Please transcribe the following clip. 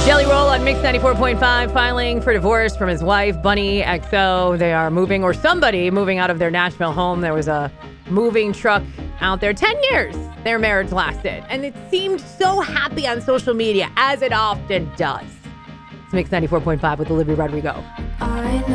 Jelly Roll on Mix 94.5, filing for divorce from his wife, Bunny XO. They are moving, or somebody moving out of their Nashville home. There was a moving truck out there. 10 years their marriage lasted. And it seemed so happy on social media, as it often does. It's Mix 94.5 with Olivia Rodrigo.